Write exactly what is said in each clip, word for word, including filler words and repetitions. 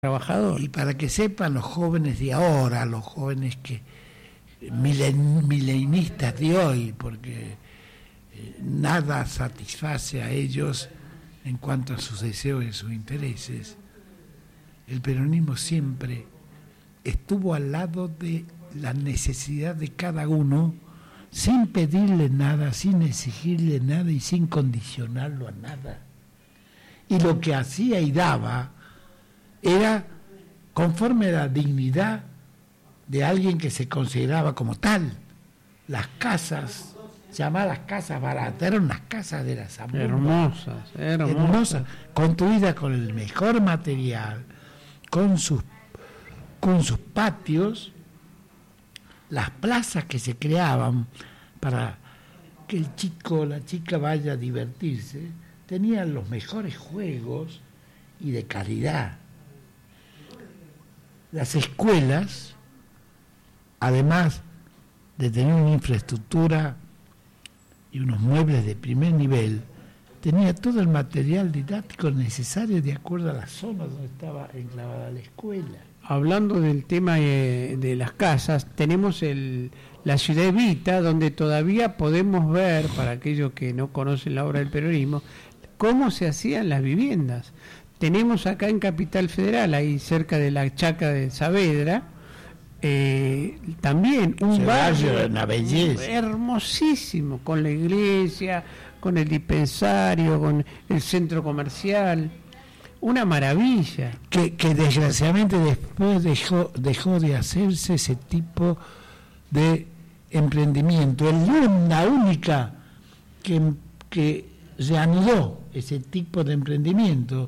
trabajador. Y para que sepan los jóvenes de ahora, los jóvenes que milen, milenistas de hoy, porque eh, nada satisface a ellos en cuanto a sus deseos y sus intereses. El peronismo siempre estuvo al lado de la necesidad de cada uno, sin pedirle nada, sin exigirle nada y sin condicionarlo a nada. Y lo que hacía y daba era conforme a la dignidad de alguien que se consideraba como tal. Las casas, llamadas casas baratas, eran unas casas de las amuras, hermosas, hermosas, hermosas, construidas con el mejor material, con sus, con sus patios, las plazas que se creaban para que el chico o la chica vaya a divertirse, tenían los mejores juegos y de calidad. Las escuelas, además de tener una infraestructura y unos muebles de primer nivel, tenía todo el material didáctico necesario de acuerdo a la zona donde estaba enclavada la escuela. Hablando del tema de, de las casas, tenemos el, la ciudad Evita, donde todavía podemos ver, para aquellos que no conocen la obra del peronismo, cómo se hacían las viviendas. Tenemos acá en Capital Federal, ahí cerca de la Chaca de Saavedra, eh, también un Se barrio, una belleza, hermosísimo, con la iglesia, con el dispensario, con el centro comercial, una maravilla. Que, que desgraciadamente después dejó, dejó de hacerse ese tipo de emprendimiento. El, la única que, que reanudó ese tipo de emprendimiento,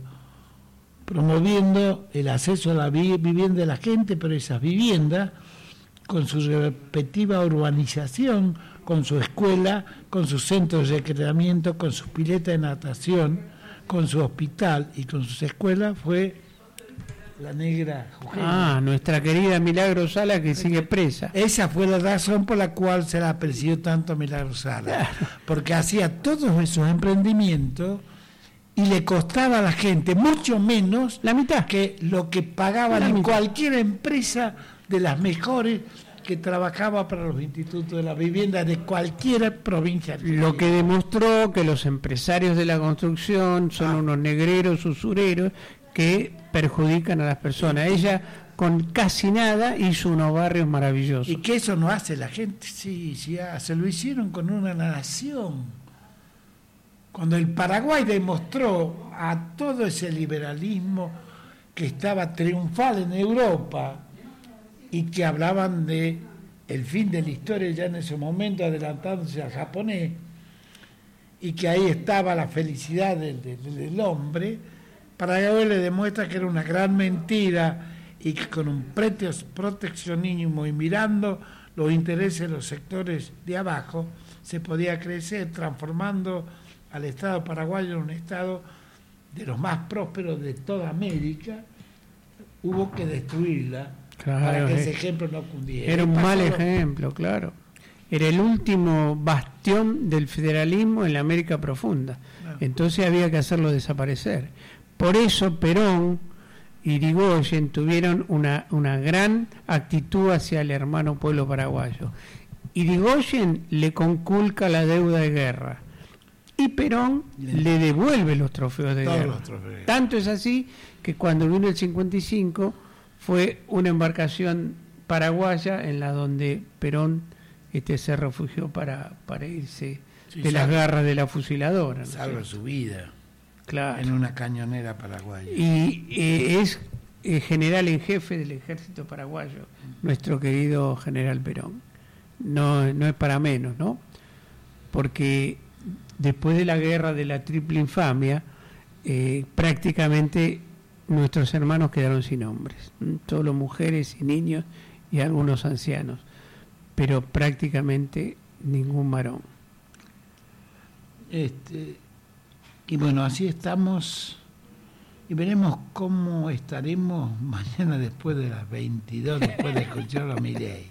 promoviendo el acceso a la vivienda de la gente, pero esas viviendas, con su respectiva urbanización, con su escuela, con sus centros de recreamiento, con sus piletas de natación, con su hospital y con sus escuelas, fue la Negra Jujeña. Ah, nuestra querida Milagro Sala, que sigue presa. Esa fue la razón por la cual se la apreció tanto a Milagro Sala, porque hacía todos esos emprendimientos y le costaba a la gente mucho menos la mitad que lo que pagaban la en mitad. Cualquier empresa de las mejores que trabajaba para los institutos de la vivienda de cualquier provincia. Lo que demostró que los empresarios de la construcción son ah. unos negreros usureros que perjudican a las personas. Ella con casi nada hizo unos barrios maravillosos. Y que eso no hace la gente, sí, sí hace, lo hicieron con una nación. Cuando el Paraguay demostró a todo ese liberalismo que estaba triunfal en Europa y que hablaban de el fin de la historia ya en ese momento, adelantándose al japonés, y que ahí estaba la felicidad del, del, del hombre, Paraguay le demuestra que era una gran mentira y que con un proteccionismo y mirando los intereses de los sectores de abajo se podía crecer, transformando al Estado paraguayo en un Estado de los más prósperos de toda América. Hubo que destruirla, claro, para que ese ejemplo no cundiera. Era un mal ejemplo, claro. Era el último bastión del federalismo en la América profunda. Claro. Entonces había que hacerlo desaparecer. Por eso Perón y Irigoyen tuvieron una, una gran actitud hacia el hermano pueblo paraguayo. Irigoyen le conculca la deuda de guerra y Perón le devuelve los trofeos de guerra. Trofeos. Tanto es así que cuando vino el cincuenta y cinco fue una embarcación paraguaya en la donde Perón este, se refugió para, para irse sí, de salva, las garras de la fusiladora. ¿no? Salva su vida. Claro. En una cañonera paraguaya. Y eh, es eh, general en jefe del ejército paraguayo, nuestro querido general Perón. No, no es para menos, ¿no? Porque después de la guerra de la triple infamia, eh, prácticamente nuestros hermanos quedaron sin hombres, solo mujeres y niños y algunos ancianos, pero prácticamente ningún varón. Este, y bueno, así estamos y veremos cómo estaremos mañana después de las veintidós, después de escuchar a Milei.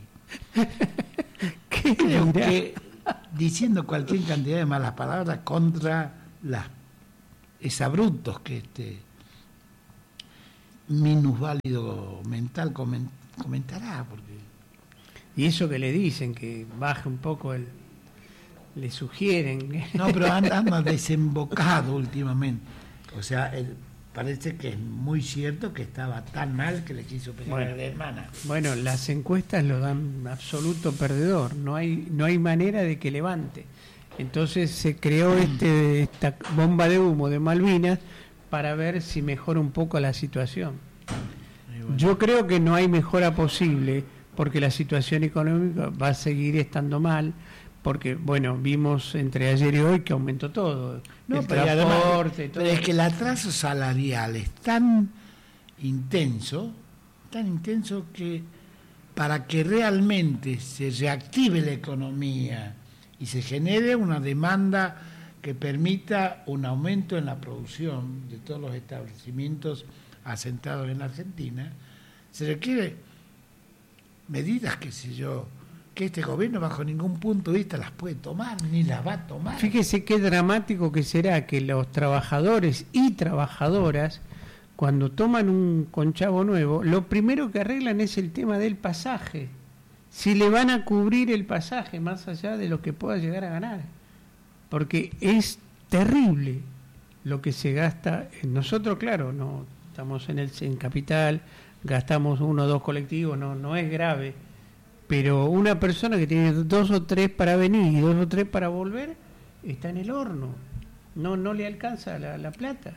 Creo que diciendo cualquier cantidad de malas palabras contra las exabruptos que este minusválido mental comentará, porque... Y eso que le dicen, que baje un poco el... le sugieren. No, pero anda, anda desembocado últimamente. O sea, el, parece que es muy cierto que estaba tan mal que le quiso pegar bueno, a la hermana. Bueno, las encuestas lo dan absoluto perdedor. No hay, no hay manera de que levante. Entonces se creó este, esta bomba de humo de Malvinas para ver si mejora un poco la situación. Bueno. Yo creo que no hay mejora posible porque la situación económica va a seguir estando mal, porque, bueno, vimos entre ayer y hoy que aumentó todo. No, el pero transporte, además, todo. Pero es que el atraso salarial es tan intenso, tan intenso que para que realmente se reactive la economía y se genere una demanda que permita un aumento en la producción de todos los establecimientos asentados en la Argentina, se requiere medidas, qué sé yo, que este gobierno bajo ningún punto de vista las puede tomar, ni las va a tomar. Fíjese qué dramático que será que los trabajadores y trabajadoras, cuando toman un conchavo nuevo, lo primero que arreglan es el tema del pasaje. Si le van a cubrir el pasaje, más allá de lo que pueda llegar a ganar. Porque es terrible lo que se gasta. Nosotros, claro, no estamos en el en Capital, gastamos uno o dos colectivos, no, no es grave. Pero una persona que tiene dos o tres para venir y dos o tres para volver, está en el horno. No, no le alcanza la, la plata.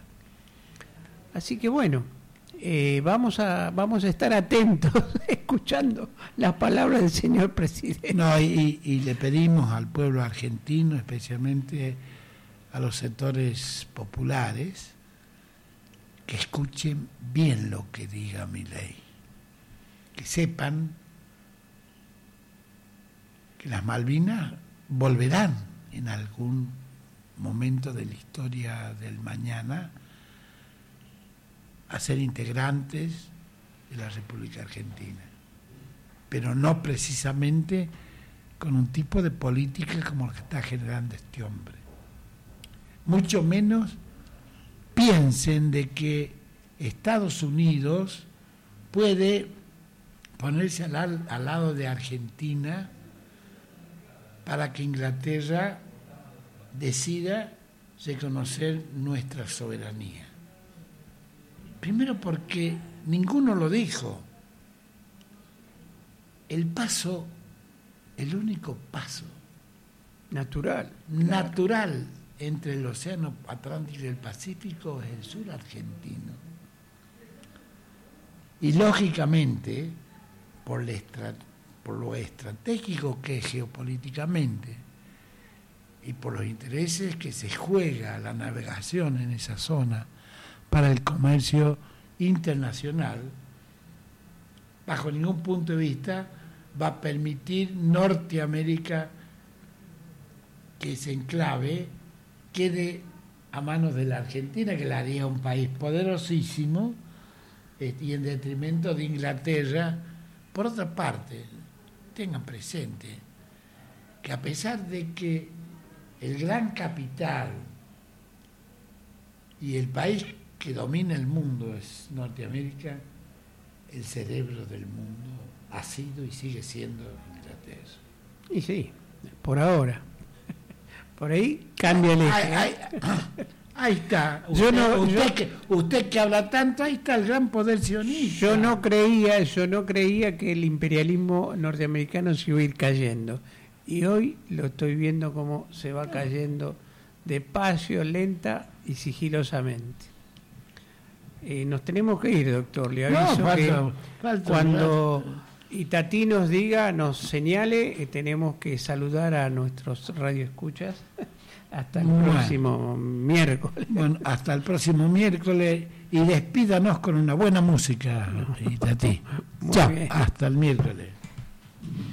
Así que bueno, eh, vamos a vamos a estar atentos, escuchando las palabras del señor presidente. No, y, y le pedimos al pueblo argentino, especialmente a los sectores populares, que escuchen bien lo que diga Milei, que sepan que las Malvinas volverán en algún momento de la historia del mañana a ser integrantes de la República Argentina, pero no precisamente con un tipo de política como la que está generando este hombre. Mucho menos piensen de que Estados Unidos puede ponerse al, al lado de Argentina para que Inglaterra decida reconocer nuestra soberanía. Primero porque ninguno lo dijo. El paso, el único paso natural, natural claro. entre el océano Atlántico y el Pacífico es el sur argentino. Y lógicamente, por, la estra, por lo estratégico que es geopolíticamente y por los intereses que se juega la navegación en esa zona para el comercio internacional, bajo ningún punto de vista va a permitir Norteamérica que ese enclave quede a manos de la Argentina, que la haría un país poderosísimo, eh, y en detrimento de Inglaterra. Por otra parte, tengan presente que a pesar de que el gran capital y el país que domina el mundo es Norteamérica, el cerebro del mundo ha sido y sigue siendo Inglaterra. Y sí, por ahora. Por ahí cambia el eje. Ahí, ahí, ahí está. Usted, yo no, usted, yo, que, usted que habla tanto, ahí está el gran poder sionista. Yo no creía, yo no creía que el imperialismo norteamericano se iba a ir cayendo. Y hoy lo estoy viendo como se va cayendo despacio, lenta y sigilosamente. Eh, nos tenemos que ir, doctor. Le aviso no, falta, que falta, cuando falta. Itatí nos diga, nos señale, eh, tenemos que saludar a nuestros radioescuchas hasta el bueno. próximo miércoles. Bueno, hasta el próximo miércoles y despídanos con una buena música, Itatí. Chao, hasta el miércoles.